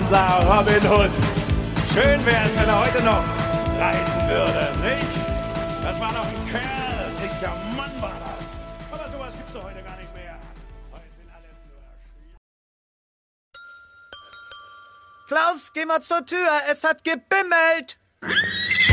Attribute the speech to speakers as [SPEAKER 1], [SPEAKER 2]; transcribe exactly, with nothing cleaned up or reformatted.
[SPEAKER 1] unser Robin Hood. Schön wär's, wenn er heute noch reiten würde, nicht? Das war noch ein Kerl, dicker Mann war das. Aber sowas gibt's doch heute gar nicht mehr. Heute sind alle nur
[SPEAKER 2] Klaus, geh mal zur Tür, es hat gebimmelt.